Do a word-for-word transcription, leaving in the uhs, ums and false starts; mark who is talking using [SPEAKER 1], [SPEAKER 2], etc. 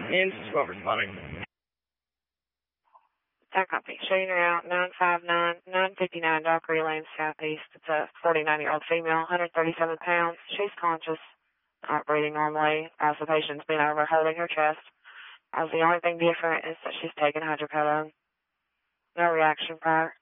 [SPEAKER 1] In twelve responding.
[SPEAKER 2] That copy. Showing her out nine five nine, nine fifty-nine Dockery Lane Southeast. It's a forty-nine-year-old female, one hundred thirty-seven pounds. She's conscious, not breathing normally, as the patient's been over holding her chest. As the only thing different is that she's taken hydrocodone. No reaction prior.